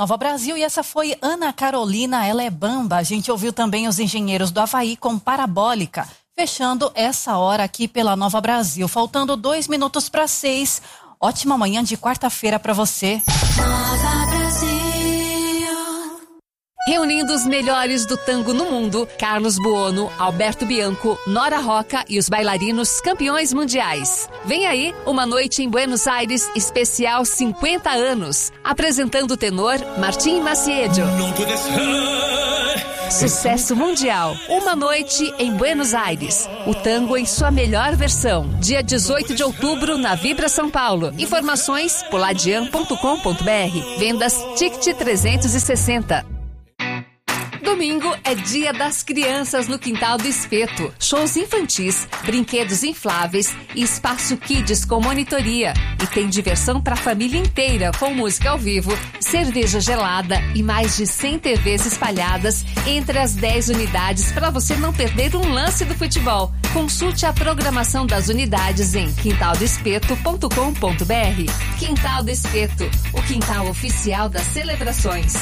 Nova Brasil, e essa foi Ana Carolina, ela é bamba. A gente ouviu também os Engenheiros do Havaí com Parabólica, fechando essa hora aqui pela Nova Brasil. Faltando 2 minutos para 6. Ótima manhã de quarta-feira para você. Nova Brasil. Reunindo os melhores do tango no mundo, Carlos Buono, Alberto Bianco, Nora Roca e os bailarinos campeões mundiais. Vem aí uma noite em Buenos Aires, especial 50 anos, apresentando o tenor Martim Maciedo. Sucesso mundial, uma noite em Buenos Aires. O tango em sua melhor versão. Dia 18 de outubro na Vibra São Paulo. Informações poladian.com.br. Vendas Ticket 360. Domingo é Dia das Crianças no Quintal do Espeto. Shows infantis, brinquedos infláveis e espaço kids com monitoria. E tem diversão para a família inteira com música ao vivo, cerveja gelada e mais de 100 TVs espalhadas entre as 10 unidades para você não perder um lance do futebol. Consulte a programação das unidades em quintaldoespeto.com.br. Quintal do Espeto, o quintal oficial das celebrações.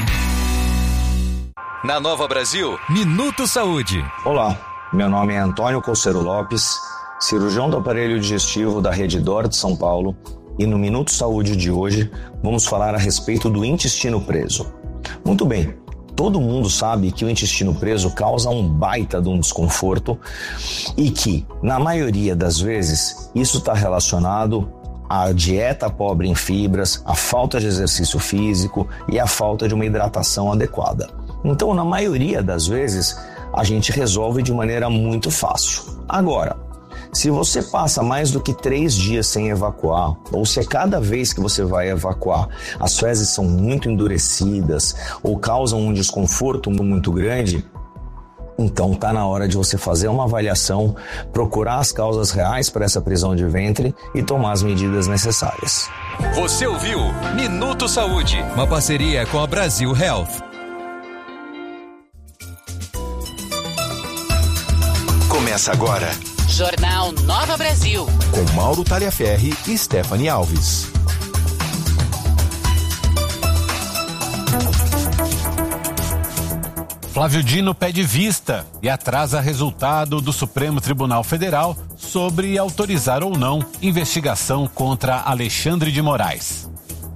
Na Nova Brasil, Minuto Saúde. Olá, meu nome é Antônio Colsero Lopes, cirurgião do aparelho digestivo da Rede Dor de São Paulo, e no Minuto Saúde de hoje vamos falar a respeito do intestino preso. Muito bem, todo mundo sabe que o intestino preso causa um baita de um desconforto e que, na maioria das vezes, isso está relacionado à dieta pobre em fibras, à falta de exercício físico e à falta de uma hidratação adequada. Então, na maioria das vezes, a gente resolve de maneira muito fácil. Agora, se você passa mais do que 3 dias sem evacuar, ou se a cada vez que você vai evacuar, as fezes são muito endurecidas ou causam um desconforto muito grande, então está na hora de você fazer uma avaliação, procurar as causas reais para essa prisão de ventre e tomar as medidas necessárias. Você ouviu Minuto Saúde, uma parceria com a Brasil Health. Começa agora. Jornal Nova Brasil. Com Mauro Taliaferri e Stephanie Alves. Flávio Dino pede vista e atrasa resultado do Supremo Tribunal Federal sobre autorizar ou não investigação contra Alexandre de Moraes.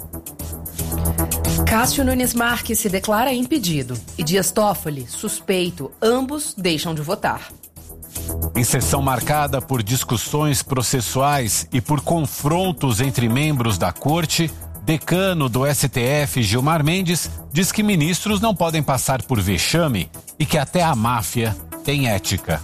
Cássio Nunes Marques se declara impedido e Dias Toffoli, suspeito. Ambos deixam de votar. Em sessão marcada por discussões processuais e por confrontos entre membros da corte, decano do STF, Gilmar Mendes, diz que ministros não podem passar por vexame e que até a máfia tem ética.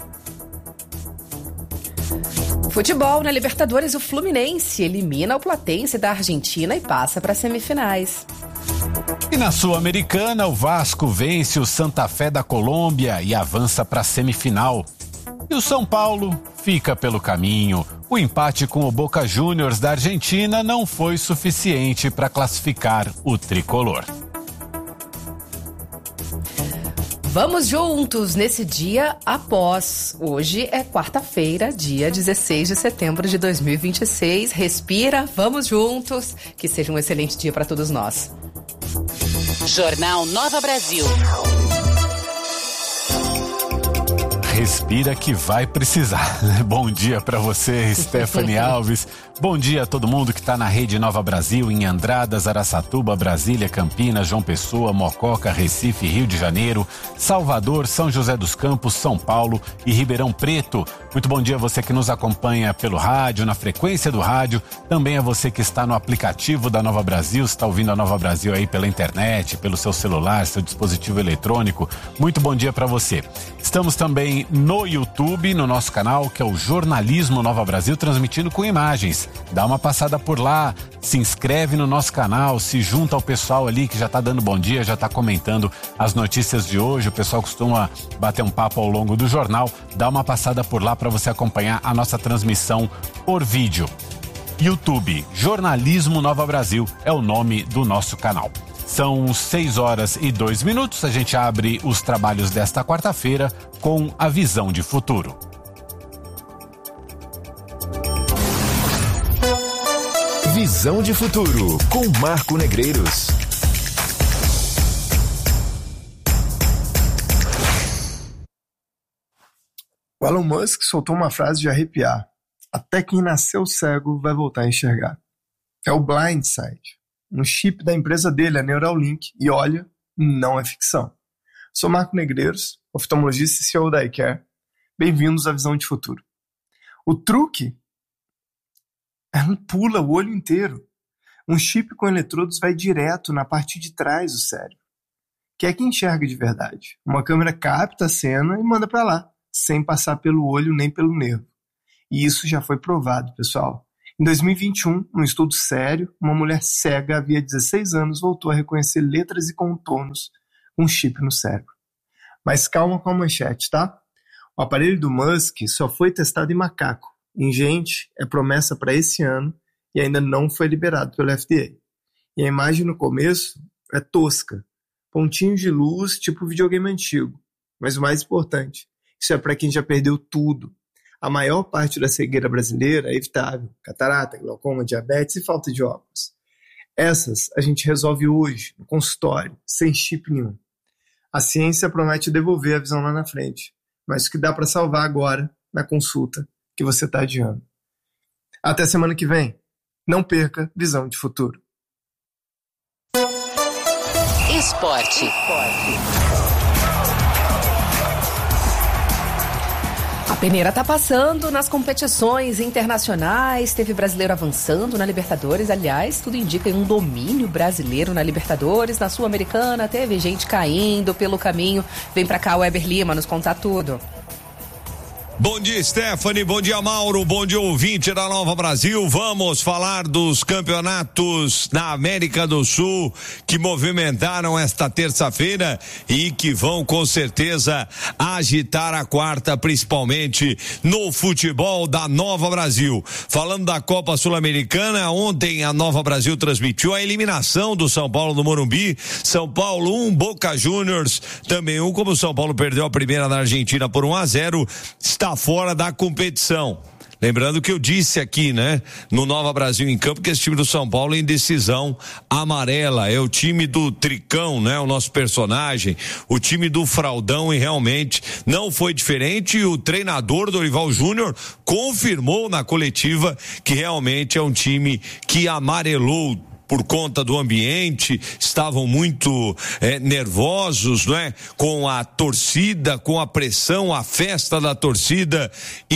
Futebol na Libertadores, o Fluminense elimina o Platense da Argentina e passa para as semifinais. E na Sul-Americana, o Vasco vence o Santa Fé da Colômbia e avança para a semifinal. E o São Paulo fica pelo caminho. O empate com o Boca Juniors da Argentina não foi suficiente para classificar o tricolor. Vamos juntos nesse dia após. Hoje é quarta-feira, dia 16 de setembro de 2026. Respira, vamos juntos. Que seja um excelente dia para todos nós. Jornal Nova Brasil. Respira que vai precisar. Bom dia para você, Stephanie Alves. Bom dia a todo mundo que está na Rede Nova Brasil, em Andradas, Araçatuba, Brasília, Campinas, João Pessoa, Mococa, Recife, Rio de Janeiro, Salvador, São José dos Campos, São Paulo e Ribeirão Preto. Muito bom dia a você que nos acompanha pelo rádio, na frequência do rádio. Também a você que está no aplicativo da Nova Brasil, está ouvindo a Nova Brasil aí pela internet, pelo seu celular, seu dispositivo eletrônico. Muito bom dia para você. Estamos também no YouTube, no nosso canal, que é o Jornalismo Nova Brasil, transmitindo com imagens. Dá uma passada por lá, se inscreve no nosso canal, se junta ao pessoal ali que já tá dando bom dia, já tá comentando as notícias de hoje. O pessoal costuma bater um papo ao longo do jornal. Dá uma passada por lá para você acompanhar a nossa transmissão por vídeo. YouTube, Jornalismo Nova Brasil é o nome do nosso canal. São 6h02. A gente abre os trabalhos desta quarta-feira com a visão de futuro. Visão de futuro com Marco Negreiros. O Elon Musk soltou uma frase de arrepiar. Até quem nasceu cego vai voltar a enxergar. É o Blindside, um chip da empresa dele, a Neuralink, e olha, não é ficção. Sou Marco Negreiros, oftalmologista e CEO da iCare. Bem-vindos à Visão de Futuro. O truque ela pula o olho inteiro. Um chip com eletrodos vai direto na parte de trás do cérebro, que é quem enxerga de verdade. Uma câmera capta a cena e manda para lá, sem passar pelo olho nem pelo nervo. E isso já foi provado, pessoal. Em 2021, num estudo sério, uma mulher cega havia 16 anos voltou a reconhecer letras e contornos com um chip no cérebro. Mas calma com a manchete, tá? O aparelho do Musk só foi testado em macaco. Em gente, é promessa para esse ano e ainda não foi liberado pelo FDA. E a imagem no começo é tosca. Pontinhos de luz, tipo videogame antigo. Mas o mais importante, isso é para quem já perdeu tudo. A maior parte da cegueira brasileira é evitável. Catarata, glaucoma, diabetes e falta de óculos. Essas a gente resolve hoje, no consultório, sem chip nenhum. A ciência promete devolver a visão lá na frente. Mas o que dá para salvar agora, na consulta, que você está adiando. Até semana que vem. Não perca Visão de Futuro. Esporte. A peneira tá passando nas competições internacionais, teve brasileiro avançando na Libertadores, aliás, tudo indica um domínio brasileiro na Libertadores, na Sul-Americana, teve gente caindo pelo caminho. Vem pra cá, Weber Lima, nos contar tudo. Bom dia, Stephanie, bom dia, Mauro, bom dia, ouvinte da Nova Brasil. Vamos falar dos campeonatos na América do Sul que movimentaram esta terça-feira e que vão com certeza agitar a quarta, principalmente no futebol da Nova Brasil. Falando da Copa Sul-Americana, ontem a Nova Brasil transmitiu a eliminação do São Paulo no Morumbi. São Paulo 1, Boca Juniors também 1, como o São Paulo perdeu a primeira na Argentina por 1-0, está fora da competição. Lembrando que eu disse aqui, né, no Nova Brasil em Campo, que esse time do São Paulo é em decisão amarela, é o time do Tricão, né, o nosso personagem, o time do Fraldão, e realmente não foi diferente. E o treinador Dorival Júnior confirmou na coletiva que realmente é um time que amarelou por conta do ambiente, estavam muito nervosos, não é? Com a torcida, com a pressão, a festa da torcida,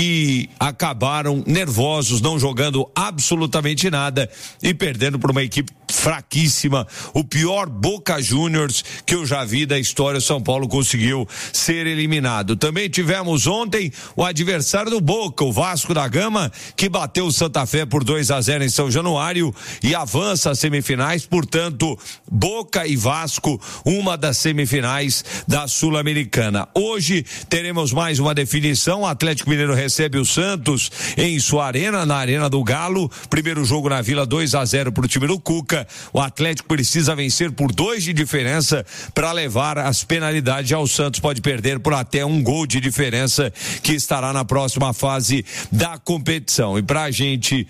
e acabaram nervosos, não jogando absolutamente nada e perdendo por uma equipe fraquíssima, o pior Boca Juniors que eu já vi da história. São Paulo conseguiu ser eliminado. Também tivemos ontem o adversário do Boca, o Vasco da Gama, que bateu o Santa Fé por 2-0 em São Januário e avança às semifinais. Portanto, Boca e Vasco, uma das semifinais da Sul-Americana. Hoje teremos mais uma definição. O Atlético Mineiro recebe o Santos em sua arena, na Arena do Galo. Primeiro jogo na Vila, 2-0 para o time do Cuca. O Atlético precisa vencer por 2 de diferença para levar as penalidades. Já o Santos pode perder por até 1 gol de diferença, que estará na próxima fase da competição. E para a gente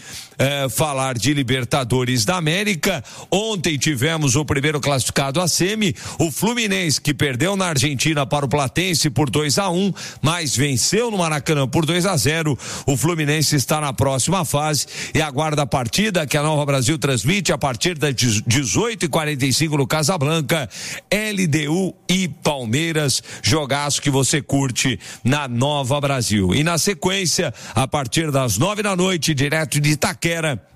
falar de Libertadores da América, ontem tivemos o primeiro classificado a semi, o Fluminense, que perdeu na Argentina para o Platense por 2-1, mas venceu no Maracanã por 2-0. O Fluminense está na próxima fase e aguarda a partida que a Nova Brasil transmite a partir das 18h45 no Casablanca. LDU e Palmeiras, jogaço que você curte na Nova Brasil. E na sequência, a partir das 9h, direto de Itaquera,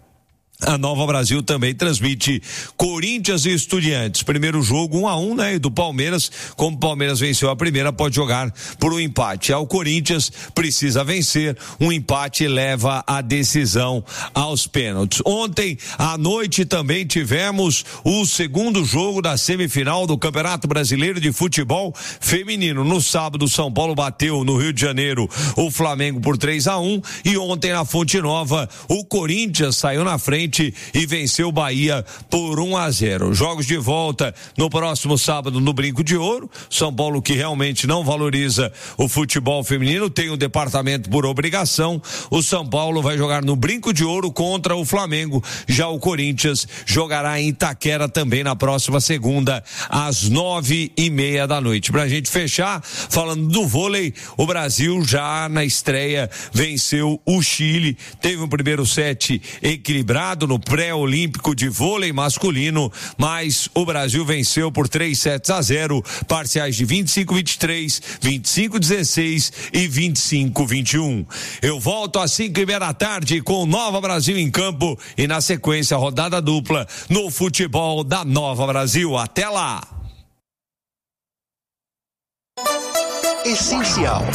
a Nova Brasil também transmite Corinthians e Estudiantes. Primeiro jogo 1-1, né? E do Palmeiras, como o Palmeiras venceu a primeira, pode jogar por um empate. O Corinthians precisa vencer, um empate leva a decisão aos pênaltis. Ontem à noite também tivemos o segundo jogo da semifinal do Campeonato Brasileiro de Futebol Feminino. No sábado, São Paulo bateu no Rio de Janeiro o Flamengo por 3-1, e ontem na Fonte Nova o Corinthians saiu na frente Oriente e venceu o Bahia por 1-0. Jogos de volta no próximo sábado no Brinco de Ouro. São Paulo, que realmente não valoriza o futebol feminino, tem o departamento por obrigação. O São Paulo vai jogar no Brinco de Ouro contra o Flamengo. Já o Corinthians jogará em Itaquera também na próxima segunda, às 9:30 da noite. Pra gente fechar, falando do vôlei, o Brasil já na estreia venceu o Chile, teve um primeiro set equilibrado no pré-olímpico de vôlei masculino, mas o Brasil venceu por 3-0, parciais de 25-23, 25-16 e 25-21. Eu volto às 5:30 da tarde com Nova Brasil em campo e na sequência rodada dupla no futebol da Nova Brasil. Até lá! Essencial.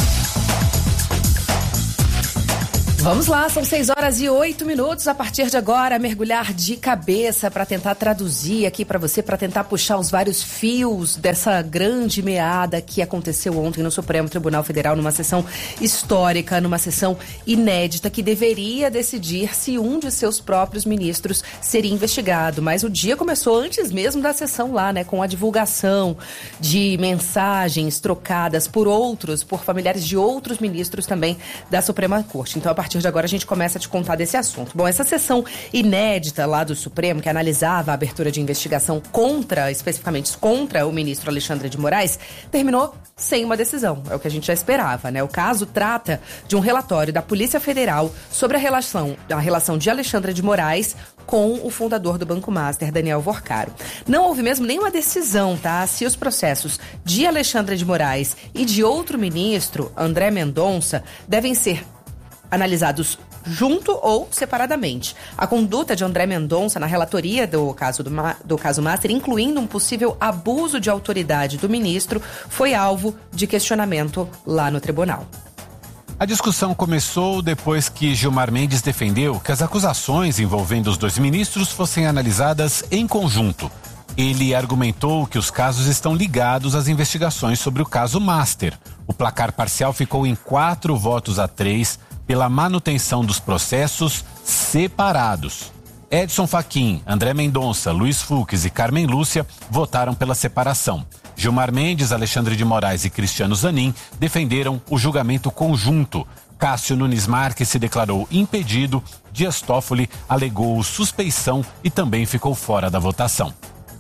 Vamos lá, são 6:08. A partir de agora, mergulhar de cabeça para tentar traduzir aqui para você, para tentar puxar os vários fios dessa grande meada que aconteceu ontem no Supremo Tribunal Federal, numa sessão histórica, numa sessão inédita, que deveria decidir se um de seus próprios ministros seria investigado. Mas o dia começou antes mesmo da sessão lá, né, com a divulgação de mensagens trocadas por familiares de outros ministros também da Suprema Corte. Então, a partir de agora a gente começa a te contar desse assunto. Bom, essa sessão inédita lá do Supremo, que analisava a abertura de investigação especificamente contra o ministro Alexandre de Moraes, terminou sem uma decisão. É o que a gente já esperava, né? O caso trata de um relatório da Polícia Federal sobre a relação de Alexandre de Moraes com o fundador do Banco Master, Daniel Vorcaro. Não houve mesmo nenhuma decisão, tá? Se os processos de Alexandre de Moraes e de outro ministro, André Mendonça, devem ser analisados junto ou separadamente. A conduta de André Mendonça na relatoria do caso Master, incluindo um possível abuso de autoridade do ministro, foi alvo de questionamento lá no tribunal. A discussão começou depois que Gilmar Mendes defendeu que as acusações envolvendo os dois ministros fossem analisadas em conjunto. Ele argumentou que os casos estão ligados às investigações sobre o caso Master. O placar parcial ficou em 4-3 pela manutenção dos processos separados. Edson Fachin, André Mendonça, Luiz Fux e Carmen Lúcia votaram pela separação. Gilmar Mendes, Alexandre de Moraes e Cristiano Zanin defenderam o julgamento conjunto. Cássio Nunes Marques se declarou impedido, Dias Toffoli alegou suspeição e também ficou fora da votação.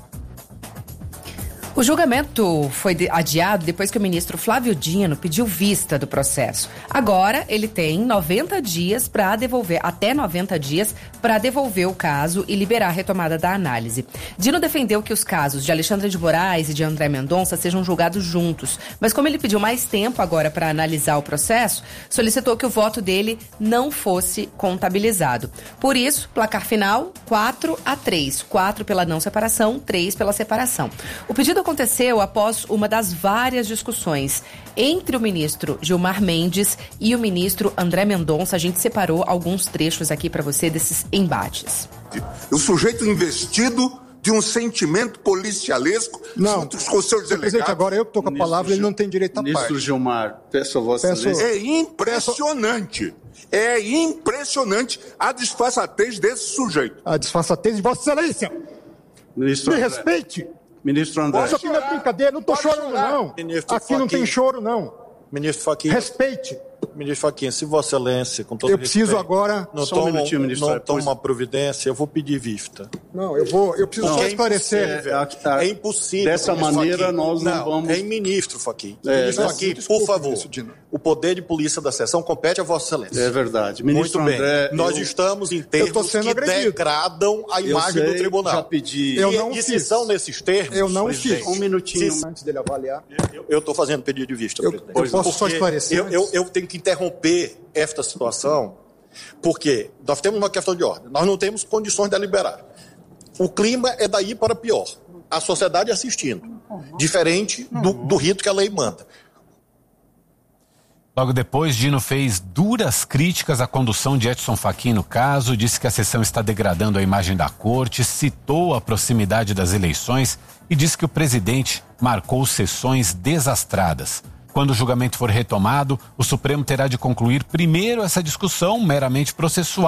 O julgamento foi adiado depois que o ministro Flávio Dino pediu vista do processo. Agora ele tem 90 dias até 90 dias para devolver o caso e liberar a retomada da análise. Dino defendeu que os casos de Alexandre de Moraes e de André Mendonça sejam julgados juntos, mas como ele pediu mais tempo agora para analisar o processo, solicitou que o voto dele não fosse contabilizado. Por isso, placar final 4-3, 4 pela não separação, 3 pela separação. O pedido aconteceu após uma das várias discussões entre o ministro Gilmar Mendes e o ministro André Mendonça. A gente separou alguns trechos aqui para você desses embates. O sujeito investido de um sentimento policialesco junto com seus delegados. Presidente, agora eu que estou com a palavra, ele não tem direito a parte. Ministro Gilmar, peço a Vossa Excelência. É impressionante. É impressionante a disfarçatez desse sujeito. A disfarçatez de Vossa Excelência. Ministro Me André. respeite. Ministro André. Isso aqui não é brincadeira, não estou chorando, não. Ministro Aqui não tem choro, não. Ministro Fachin. Respeite. Ministro Fachin, se Vossa Excelência, com todo eu preciso respeito, agora... não Só um minutinho, ministro. Não toma uma providência, eu vou pedir vista. Não, eu preciso só esclarecer. É impossível. Dessa maneira, Fachin. nós não vamos... É ministro Fachin. Ministro Fachin, por favor. O poder de polícia da sessão compete a Vossa Excelência. É verdade. Ministro Muito André, bem. Nós estamos em termos que degradam a imagem do tribunal. Já pedi. E se são nesses termos... Eu não fiz. Um minutinho antes dele avaliar. Eu estou fazendo pedido de vista, presidente. Eu posso só esclarecer? Eu tenho que interromper esta situação, porque nós temos uma questão de ordem. Nós não temos condições de deliberar. O clima é daí para pior. A sociedade assistindo. Diferente do rito que a lei manda. Logo depois, Dino fez duras críticas à condução de Edson Fachin no caso, disse que a sessão está degradando a imagem da corte, citou a proximidade das eleições e disse que o presidente marcou sessões desastradas. Quando o julgamento for retomado, o Supremo terá de concluir primeiro essa discussão meramente processual.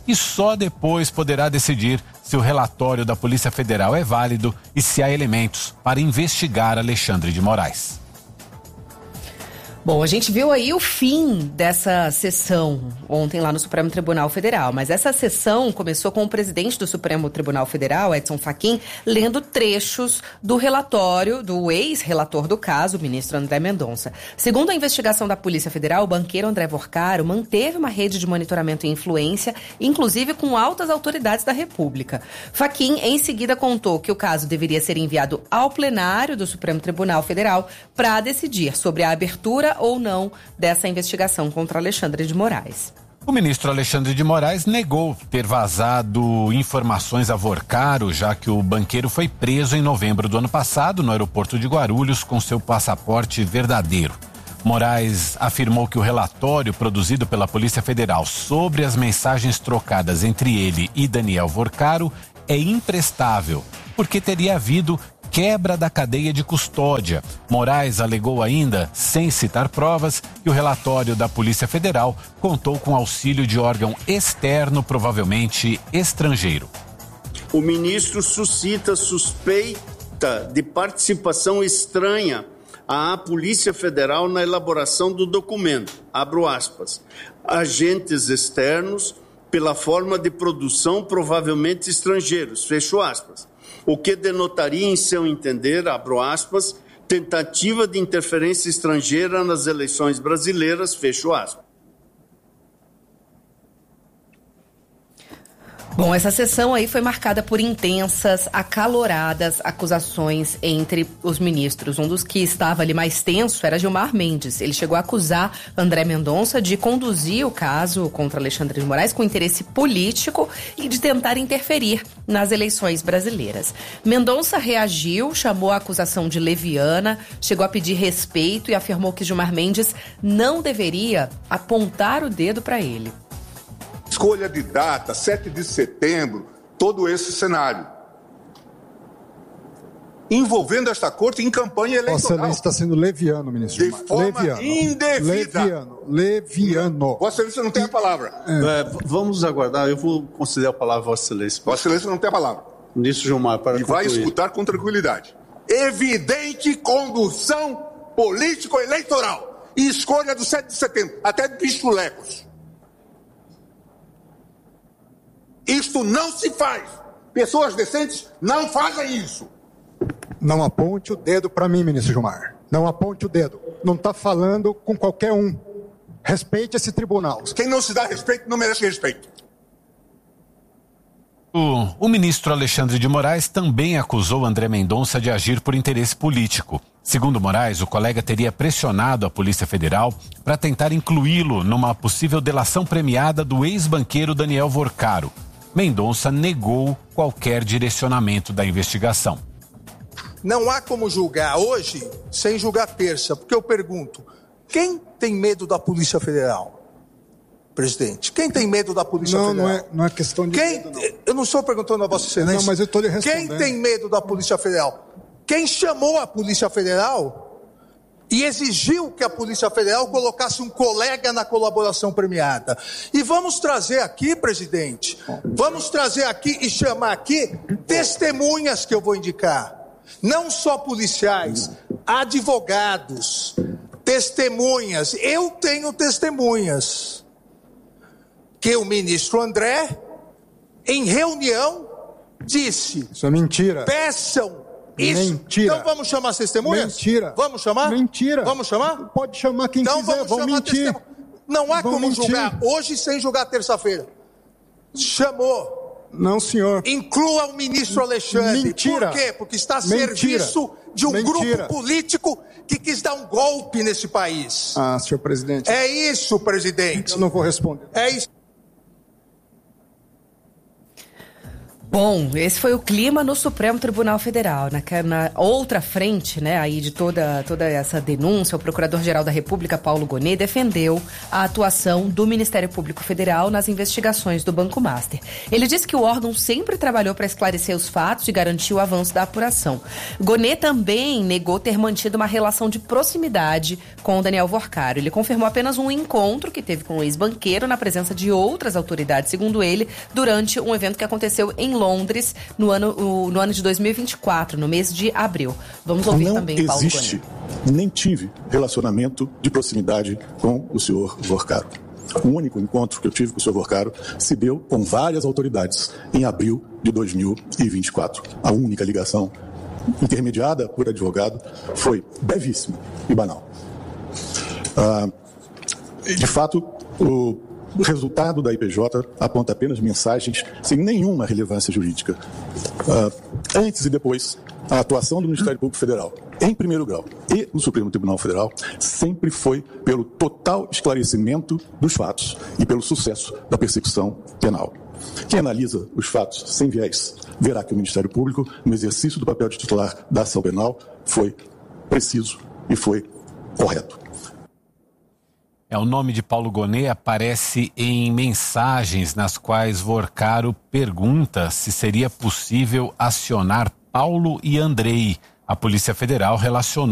e só depois poderá decidir se o relatório da Polícia Federal é válido e se há elementos para investigar Alexandre de Moraes. Bom, a gente viu aí o fim dessa sessão ontem lá no Supremo Tribunal Federal, mas essa sessão começou com o presidente do Supremo Tribunal Federal, Edson Fachin, lendo trechos do relatório do ex-relator do caso, o ministro André Mendonça. Segundo a investigação da Polícia Federal, o banqueiro André Vorcaro manteve uma rede de monitoramento e influência, inclusive com altas autoridades da República. Fachin, em seguida, contou que o caso deveria ser enviado ao plenário do Supremo Tribunal Federal para decidir sobre a abertura ou não dessa investigação contra Alexandre de Moraes. O ministro Alexandre de Moraes negou ter vazado informações a Vorcaro, já que o banqueiro foi preso em novembro do ano passado no aeroporto de Guarulhos com seu passaporte verdadeiro. Moraes afirmou que o relatório produzido pela Polícia Federal sobre as mensagens trocadas entre ele e Daniel Vorcaro é imprestável, porque teria havido quebra da cadeia de custódia. Moraes alegou ainda, sem citar provas, que o relatório da Polícia Federal contou com auxílio de órgão externo, provavelmente estrangeiro. O ministro suscita suspeita de participação estranha à Polícia Federal na elaboração do documento. Abro aspas. Agentes externos, pela forma de produção, provavelmente estrangeiros. Fecho aspas. O que denotaria, em seu entender, abro aspas, tentativa de interferência estrangeira nas eleições brasileiras, fecho aspas. Bom, essa sessão aí foi marcada por intensas, acaloradas acusações entre os ministros. Um dos que estava ali mais tenso era Gilmar Mendes. Ele chegou a acusar André Mendonça de conduzir o caso contra Alexandre de Moraes com interesse político e de tentar interferir nas eleições brasileiras. Mendonça reagiu, chamou a acusação de leviana, chegou a pedir respeito e afirmou que Gilmar Mendes não deveria apontar o dedo para ele. Escolha de data, 7 de setembro, todo esse cenário. Envolvendo esta corte em campanha eleitoral. Vossa Excelência está sendo leviano, ministro. De forma indevida. Leviano. Vossa Excelência não tem a palavra. Vamos aguardar, eu vou conceder a palavra a Vossa Excelência. Vossa Excelência não tem a palavra. Ministro Gilmar, para concluir. E vai escutar com tranquilidade. Evidente condução político-eleitoral. E escolha do 7 de setembro, até de pichulecos. Isto não se faz. Pessoas decentes não fazem isso. Não aponte o dedo para mim, ministro Gilmar. Não aponte o dedo. Não está falando com qualquer um. Respeite esse tribunal. Quem não se dá respeito não merece respeito. O ministro Alexandre de Moraes também acusou André Mendonça de agir por interesse político. Segundo Moraes, o colega teria pressionado a Polícia Federal para tentar incluí-lo numa possível delação premiada do ex-banqueiro Daniel Vorcaro. Mendonça negou qualquer direcionamento da investigação. Não há como julgar hoje sem julgar terça, porque eu pergunto, quem tem medo da Polícia Federal? Presidente, quem tem medo da Polícia Federal? Não é questão de medo, não. Eu não estou perguntando a Vossa Excelência. Não, mas eu estou lhe respondendo. Quem tem medo da Polícia Federal? Quem chamou a Polícia Federal e exigiu que a Polícia Federal colocasse um colega na colaboração premiada. E vamos trazer aqui, presidente, vamos trazer aqui e chamar aqui testemunhas que eu vou indicar. Não só policiais, advogados, testemunhas. Eu tenho testemunhas. Que o ministro André, em reunião, disse... Isso é mentira. Peçam isso. Mentira. Então vamos chamar as testemunhas? Mentira. Vamos chamar? Mentira. Vamos chamar? Pode chamar quem então quiser, vão mentir. Não há como julgar hoje sem julgar terça-feira. Chamou. Não, senhor. Inclua o ministro Alexandre. Mentira. Por quê? Porque está a serviço de um grupo político que quis dar um golpe nesse país. Ah, senhor presidente. É isso, presidente. Eu não vou responder. É isso. Bom, esse foi o clima no Supremo Tribunal Federal. Na outra frente, né, aí de toda essa denúncia, o Procurador-Geral da República, Paulo Gonet, defendeu a atuação do Ministério Público Federal nas investigações do Banco Master. Ele disse que o órgão sempre trabalhou para esclarecer os fatos e garantir o avanço da apuração. Gonet também negou ter mantido uma relação de proximidade com o Daniel Worcaro. Ele confirmou apenas um encontro que teve com o ex-banqueiro na presença de outras autoridades, segundo ele, durante um evento que aconteceu em Londres no ano de 2024, no mês de abril. Vamos ouvir também Paulo Gonet. Não existe, nem tive relacionamento de proximidade com o senhor Worcaro. O único encontro que eu tive com o senhor Worcaro se deu com várias autoridades em abril de 2024. A única ligação intermediada por advogado foi brevíssima e banal. De fato, o resultado da IPJ aponta apenas mensagens sem nenhuma relevância jurídica. Antes e depois, a atuação do Ministério Público Federal, em primeiro grau, e no Supremo Tribunal Federal, sempre foi pelo total esclarecimento dos fatos e pelo sucesso da persecução penal. Quem analisa os fatos sem viés verá que o Ministério Público, no exercício do papel de titular da ação penal, foi preciso e foi correto. O nome de Paulo Gonet aparece em mensagens nas quais Worcaro pergunta se seria possível acionar Paulo e Andrei. A Polícia Federal relacionou